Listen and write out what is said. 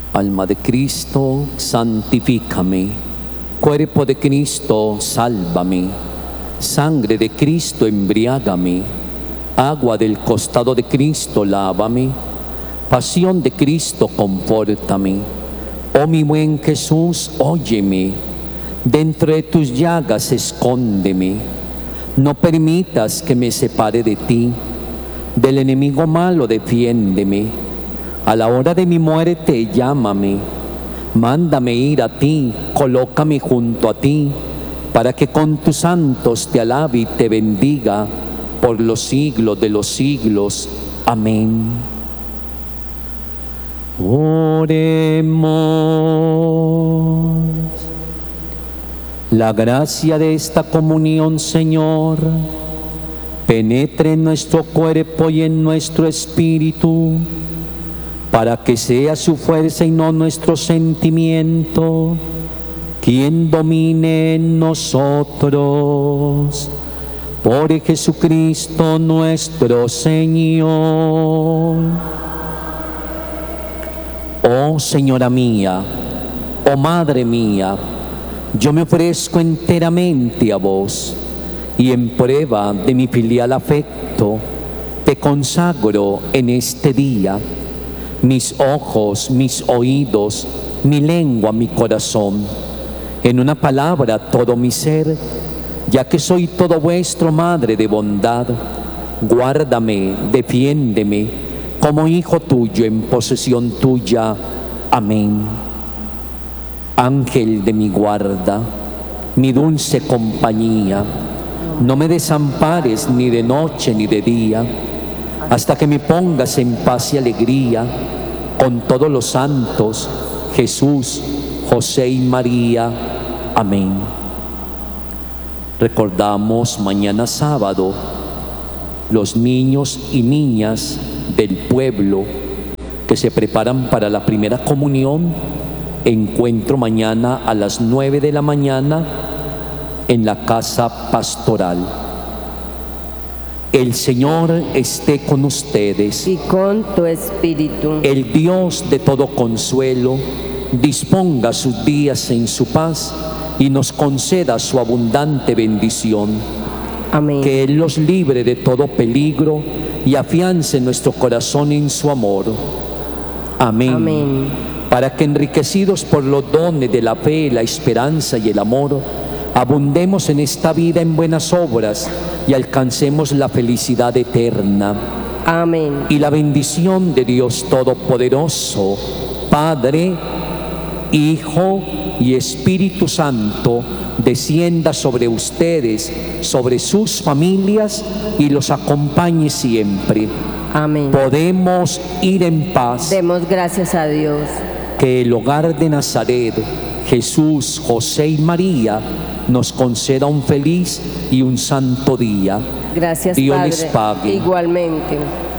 Alma de Cristo, santifícame. Cuerpo de Cristo, sálvame. Sangre de Cristo, embriágame. Agua del costado de Cristo, lávame. Pasión de Cristo, confórtame. Oh mi buen Jesús, óyeme. Dentro de tus llagas, escóndeme. No permitas que me separe de ti. Del enemigo malo, defiéndeme. A la hora de mi muerte, llámame. Mándame ir a ti, colócame junto a ti, para que con tus santos te alabe y te bendiga por los siglos de los siglos. Amén. Oremos. La gracia de esta comunión, Señor, penetre en nuestro cuerpo y en nuestro espíritu, para que sea su fuerza y no nuestro sentimiento quien domine en nosotros. Por Jesucristo nuestro Señor. Oh Señora mía, oh Madre mía, yo me ofrezco enteramente a vos, y en prueba de mi filial afecto, te consagro en este día mis ojos, mis oídos, mi lengua, mi corazón, en una palabra todo mi ser, ya que soy todo vuestro, Madre de bondad. Guárdame, defiéndeme, como hijo tuyo en posesión tuya. Amén. Ángel de mi guarda, mi dulce compañía, no me desampares ni de noche ni de día, hasta que me pongas en paz y alegría con todos los santos, Jesús, José y María. Amén. Recordamos mañana sábado los niños y niñas del pueblo que se preparan para la primera comunión. Encuentro mañana a las 9 de la mañana en la casa pastoral. El Señor esté con ustedes. Y con tu espíritu. El Dios de todo consuelo disponga sus días en su paz y nos conceda su abundante bendición. Amén. Que Él los libre de todo peligro y afiance nuestro corazón en su amor. Amén. Amén. Para que, enriquecidos por los dones de la fe, la esperanza y el amor, abundemos en esta vida en buenas obras y alcancemos la felicidad eterna. Amén. Y la bendición de Dios Todopoderoso, Padre, Hijo y Espíritu Santo, descienda sobre ustedes, sobre sus familias y los acompañe siempre. Amén. Podemos ir en paz. Demos gracias a Dios. Que el hogar de Nazaret, Jesús, José y María, nos conceda un feliz y un santo día. Gracias, Dios Padre. les pague. Igualmente.